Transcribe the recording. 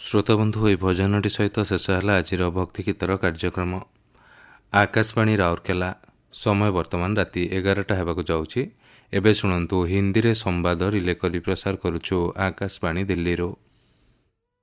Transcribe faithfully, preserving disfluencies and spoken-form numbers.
ଶ୍ରୋତାବନ୍ଧୁ ଏହି ଭଜନଟି ସହିତ ଶେଷ ହେଲା ଆଜିର ଭକ୍ତି ଗୀତର କାର୍ଯ୍ୟକ୍ରମ। ଆକାଶବାଣୀ ରାଉରକେଲା। ସମୟ ବର୍ତ୍ତମାନ ରାତି ଏଗାରଟା ହେବାକୁ ଯାଉଛି। ଏବେ ଶୁଣନ୍ତୁ ହିନ୍ଦୀରେ ସମ୍ବାଦ ରିଲେ କରି ପ୍ରସାର କରୁଛୁ ଆକାଶବାଣୀ ଦିଲ୍ଲୀରୁ।